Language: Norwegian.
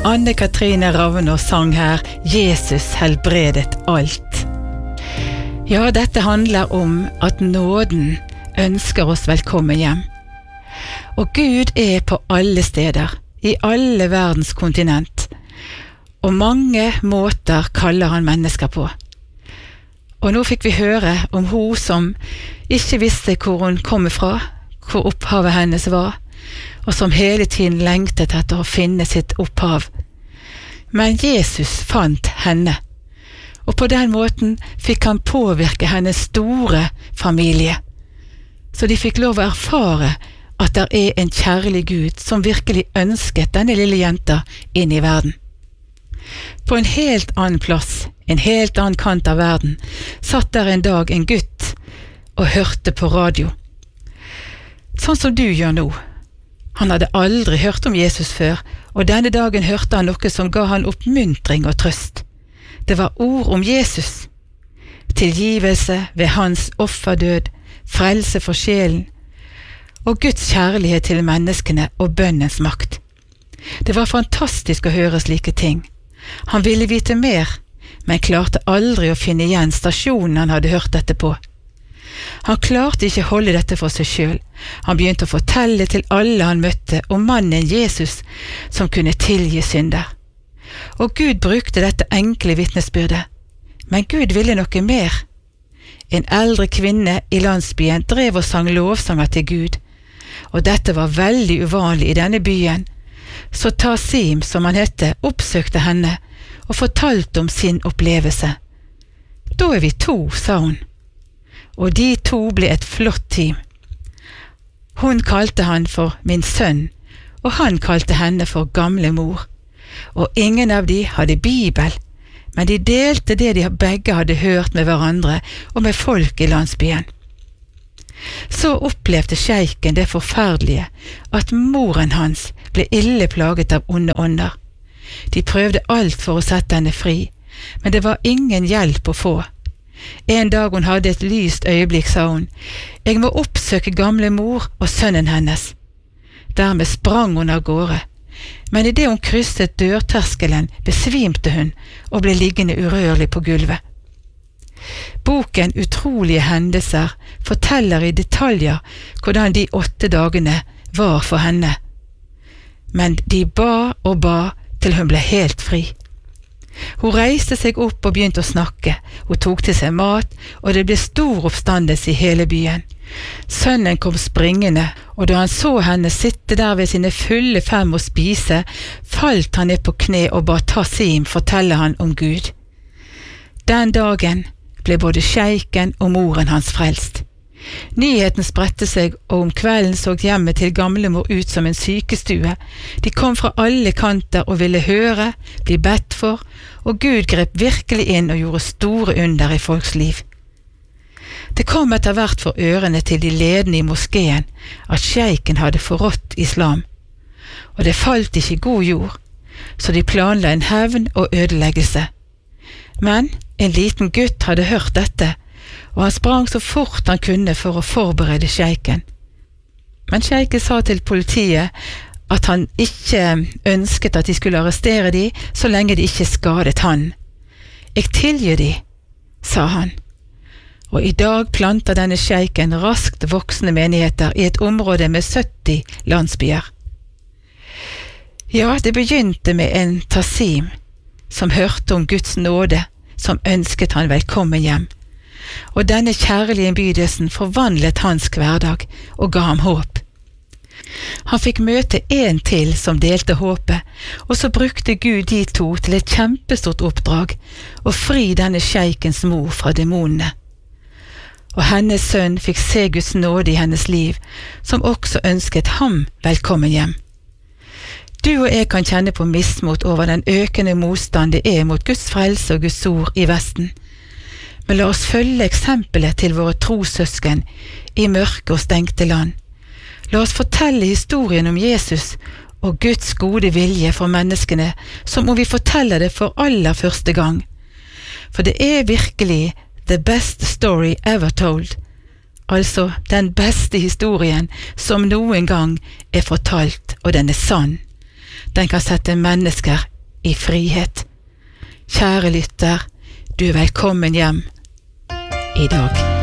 Anne-Katrine Ravnå sang her Jesus helbredet alt. Ja, dette handler om at nåden ønsker oss velkommen hjem. Og Gud på alle steder, i alle verdens kontinent. Og mange måter kaller han mennesker på. Og nå fikk vi høre om hun som ikke visste hvor hun kom fra, hvor opphavet hennes var, og som hele tiden lengtet etter å finne sitt opphav. Men Jesus fant henne, og på den måten fikk han påvirke hennes store familie. Så de fikk lov å erfare at det en kjærlig Gud som virkelig ønsket denne lille jenta inn i verden. På en helt annen plass, en helt annen kant av verden, satt der en dag en gutt og hørte på radio. Sånn som du gjør nå. Han hadde aldri hørt om Jesus før, og denne dagen hørte han noe som ga han oppmuntring og trøst. Det var ord om Jesus. Tilgivelse ved hans offerdød, frelse for sjelen, og Guds kjærlighet til menneskene og bønnens makt. Det var fantastisk å høre slike ting. Han ville vite mer, men klarte aldri å finne igjen stasjonen han hadde hørt dette på. Han klarte ikke holde dette for seg selv. Han begynte å fortelle til alle han møtte om mannen Jesus som kunne tilgi synder. Og Gud brukte dette enkle vitnesbyrdet. Men Gud ville noe mer. En eldre kvinne i landsbyen drev og sang lovsanger til Gud. Og dette var veldig uvanlig i denne byen. Så Tasim, som han hette, oppsøkte henne og fortalte om sin opplevelse. Da vi to, sa hun. Og de to ble et flott team. Hun kalte han for min sønn, og han kalte henne for gamle mor. Og ingen av de hadde Bibel, men de delte det de begge hadde hørt med hverandre og med folk i landsbyen. Så opplevde sjeiken det forferdelige at moren hans ble ille plaget av onde ånder. De prøvde alt for å sette henne fri, men det var ingen hjelp å få. En dag hun hadde et lyst øyeblikk, sa hun, «Jeg må oppsøke gamle mor og sønnen hennes.» Dermed sprang hun av gårde, men i det hun krysset dørterskelen besvimte hun og ble liggende urørlig på gulvet. Boken Utrolige hendelser forteller i detaljer hvordan de 8 dagene var for henne. Men de ba og ba til hun ble helt fri. Hun reiste seg opp og begynte å snakke. Hun tok til seg mat, og det ble stor oppstandelse i hele byen. Sønnen kom springende, og da han så henne sitte der ved sine fulle 5 og spise, falt han ned på kne og ba Tasim fortelle han om Gud. Den dagen ble både sjeiken og moren hans frelst. Nyheten spredte seg, og om kvelden så hjemmet til gamlemor ut som en sykestue. De kom fra alle kanter og ville høre, bli bedt for, og Gud grep virkelig inn og gjorde store under i folks liv. Det kom etter hvert for ørene til de ledende i moskeen at sjeiken hadde forrådt islam, og det falt ikke i god jord, så de planla en hevn og ødeleggelse. Men en liten gutt hadde hørt dette, og han sprang så fort han kunne for å forberede sjeiken. Men sjeiken sa til politiet at han ikke ønsket at de skulle arrestere de så lenge de ikke skadet han. «Jeg tilgir de», sa han. Og i dag planter denne sjeiken raskt voksne menigheter i et område med 70 landsbyer. Ja, det begynte med en Tasim som hørte om Guds nåde, som ønsket han velkommen hjem. Og denne kjærlige innbydelsen forvandlet hans hverdag og ga ham håp. Han fikk møte en til som delte håpet, og så brukte Gud de to til et kjempestort oppdrag, å fri denne sjeikens mor fra demonene. Og hennes sønn fikk se Guds nåde i hennes liv, som også ønsket ham velkommen hjem. Du og jeg kan kjenne på mismot over den økende motstand det mot Guds frelse og Guds ord i Vesten. Men la oss følge eksempelet til våre trossøsken i mørke og stengte land. La oss fortelle historien om Jesus og Guds gode vilje for menneskene, som om vi forteller det for aller første gang. For det virkelig the best story ever told, altså den beste historien som noen gang fortalt, og den sann. Den kan sette mennesker i frihet. Kjære lytter, du er velkommen hjem i dag.